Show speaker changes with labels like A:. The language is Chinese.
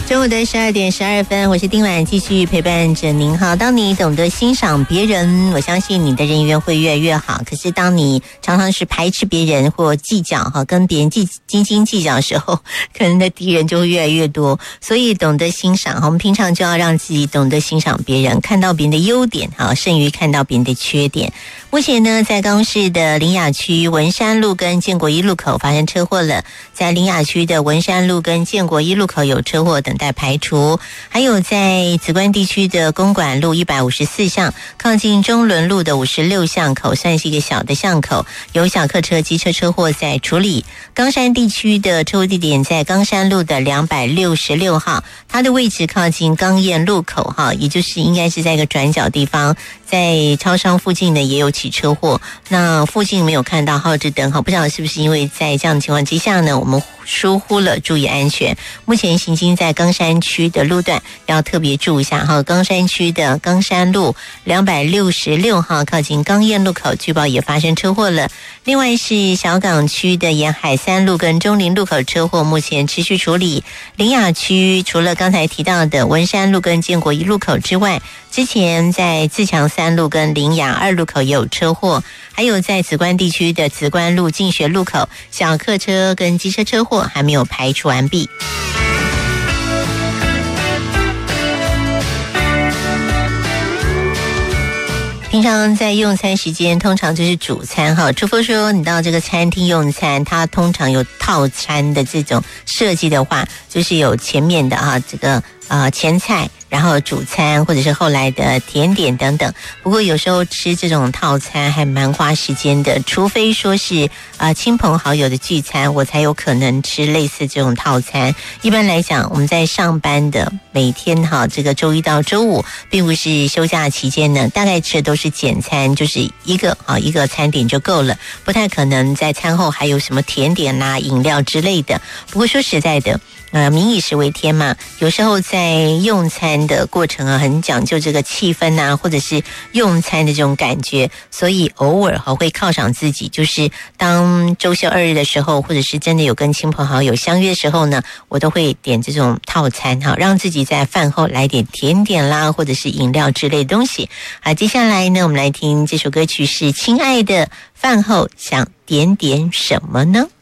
A: 中午的12点12分，我是丁婉，继续陪伴着您哈。当你懂得欣赏别人，我相信你的人缘会越来越好。可是当你常常是排斥别人或计较哈，跟别人斤斤计较的时候，可能的敌人就会越来越多。所以懂得欣赏，我们平常就要让自己懂得欣赏别人，看到别人的优点哈，胜于看到别人的缺点。目前呢，在高雄市的苓雅区文山路跟建国一路口发生车祸了，在苓雅区的文山路跟建国一路口有车祸等待排除，还有在梓官地区的公馆路154巷靠近中仑路的56巷口，算是一个小的巷口，有小客车、机车车祸在处理。冈山地区的车祸地点在冈山路的266号，它的位置靠近冈堰路口哈，也就是应该是在一个转角地方，在超商附近呢也有起车祸，那附近没有看到号志灯哈，不知道是不是因为在这样的情况之下呢，我们疏忽了注意安全。目前行经在冈山区的路段要特别注意一下哈，冈山区的冈山路266号靠近冈堰路口，据报也发生车祸了。另外是小港区的沿海3路跟中林路口车祸，目前持续处理。苓雅区除了刚才提到的文山路跟建国一路口之外，之前在自强3路跟苓雅2路口也有车祸，还有在梓官地区的梓官路进学路口，小客车跟机车车祸还没有排除完毕。平常在用餐时间通常就是主餐哈，除非说你到这个餐厅用餐，它通常有套餐的这种设计的话，就是有前面的哈这个前菜，然后主餐或者是后来的甜点等等。不过有时候吃这种套餐还蛮花时间的，除非说是亲朋好友的聚餐，我才有可能吃类似这种套餐。一般来讲，我们在上班的每天哈，这个周一到周五，并不是休假期间呢，大概吃的都是简餐，就是一个餐点就够了，不太可能在餐后还有什么甜点啦、饮料之类的。不过说实在的，民以食为天嘛，有时候在用餐的过程啊，很讲究这个气氛啊，或者是用餐的这种感觉，所以偶尔会犒赏自己，就是当周休2日的时候，或者是真的有跟亲朋好友相约的时候呢，我都会点这种套餐哈，让自己在饭后来点甜点啦，或者是饮料之类的东西。好，接下来呢，我们来听这首歌曲是《亲爱的》，饭后想点什么呢？